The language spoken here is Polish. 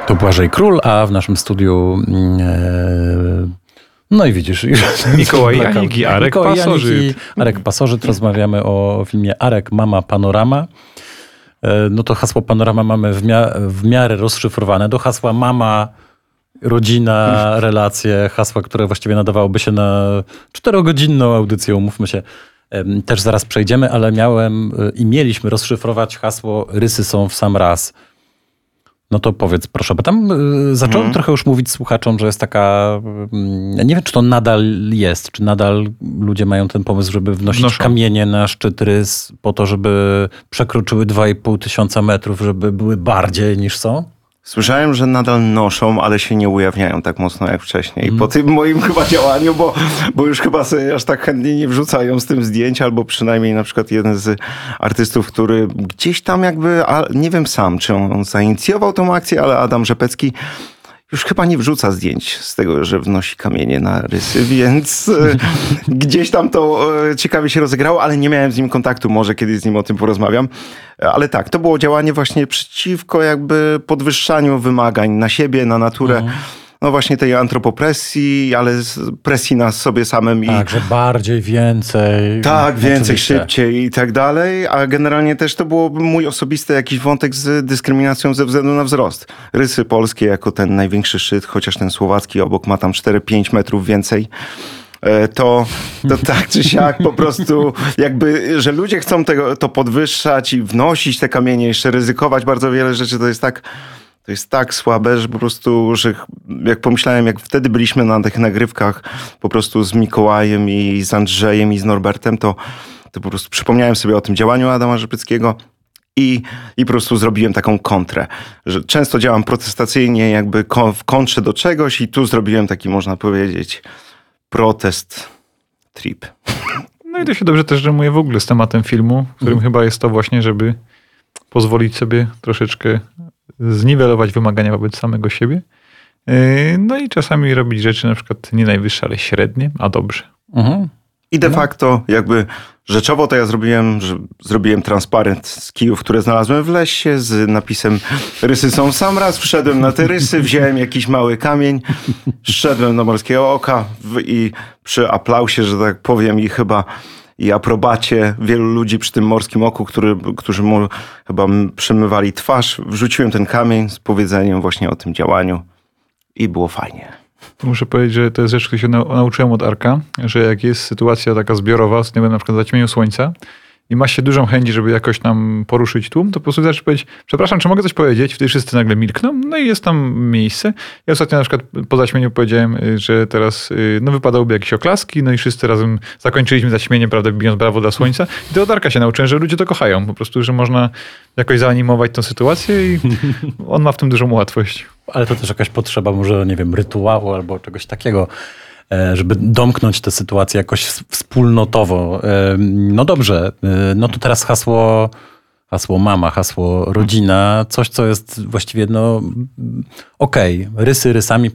To Błażej Król, a w naszym studiu no i widzisz. Mikołaj Janik i Arek Pasożyt. Arek Pasożyt. Rozmawiamy o filmie Arek, Mama, Panorama. No to hasło Panorama mamy w miarę rozszyfrowane. Do hasła mama, rodzina, relacje, hasła, które właściwie nadawałoby się na 4-godzinną audycję, umówmy się. Też zaraz przejdziemy, ale mieliśmy rozszyfrować hasło rysy są w sam raz. No to powiedz proszę, bo tam zacząłem trochę już mówić słuchaczom, że jest taka, nie wiem czy to nadal jest, czy nadal ludzie mają ten pomysł, żeby wnosić kamienie na szczyt rys po to, żeby przekroczyły 2500 metrów, żeby były bardziej niż są? Słyszałem, że nadal noszą, ale się nie ujawniają tak mocno jak wcześniej. Po tym moim chyba działaniu, bo już chyba sobie aż tak chętnie nie wrzucają z tym zdjęć, albo przynajmniej na przykład jeden z artystów, który gdzieś tam jakby, nie wiem sam, czy on zainicjował tą akcję, ale Adam Rzepecki już chyba nie wrzuca zdjęć z tego, że wnosi kamienie na rysy, więc gdzieś tam to ciekawie się rozegrało, ale nie miałem z nim kontaktu, może kiedyś z nim o tym porozmawiam. Ale tak, to było działanie właśnie przeciwko jakby podwyższaniu wymagań na siebie, na naturę. No właśnie tej antropopresji, ale presji na sobie samym. Tak, że bardziej, więcej. Tak, więcej, szybciej i tak dalej. A generalnie też to było mój osobisty jakiś wątek z dyskryminacją ze względu na wzrost. Rysy polskie jako ten największy szczyt, chociaż ten słowacki obok ma tam 4-5 metrów więcej. To tak czy siak po prostu jakby, że ludzie chcą to podwyższać i wnosić te kamienie, jeszcze ryzykować bardzo wiele rzeczy, to jest tak słabe, że po prostu, że jak pomyślałem, jak wtedy byliśmy na tych nagrywkach po prostu z Mikołajem i z Andrzejem i z Norbertem, to po prostu przypomniałem sobie o tym działaniu Adama Rzepeckiego i po prostu zrobiłem taką kontrę, że często działam protestacyjnie jakby w kontrze do czegoś i tu zrobiłem taki, można powiedzieć, protest trip. No i to się dobrze też rzymuje w ogóle z tematem filmu, w którym chyba jest to właśnie, żeby pozwolić sobie troszeczkę zniwelować wymagania wobec samego siebie. No i czasami robić rzeczy na przykład nie najwyższe, ale średnie, a dobrze. I de facto jakby rzeczowo to ja zrobiłem transparent z kijów, które znalazłem w lesie z napisem rysy są w sam raz. Wszedłem na te rysy, wziąłem jakiś mały kamień, zszedłem do Morskiego Oka i przy aplausie, że tak powiem, i aprobacie wielu ludzi przy tym Morskim Oku, którzy mu chyba przymywali twarz, wrzuciłem ten kamień z powiedzeniem właśnie o tym działaniu i było fajnie. Muszę powiedzieć, że to jest rzecz, której się nauczyłem od Arka, że jak jest sytuacja taka zbiorowa, ostatnio byłem na przykład w zaćmieniu słońca i ma się dużą chęć, żeby jakoś tam poruszyć tłum, to po prostu zaczynasz powiedzieć, przepraszam, czy mogę coś powiedzieć? Wtedy wszyscy nagle milkną, no i jest tam miejsce. Ja ostatnio na przykład po zaćmieniu powiedziałem, że teraz wypadałoby jakieś oklaski, no i wszyscy razem zakończyliśmy zaćmienie, prawda, bijąc brawo dla słońca. I to od Arka się nauczyłem, że ludzie to kochają, po prostu, że można jakoś zaanimować tę sytuację i on ma w tym dużą łatwość. Ale to też jakaś potrzeba może, nie wiem, rytuału albo czegoś takiego, żeby domknąć tę sytuację jakoś wspólnotowo. No dobrze, no to teraz hasło mama, hasło rodzina, coś co jest właściwie okej, rysy rysami,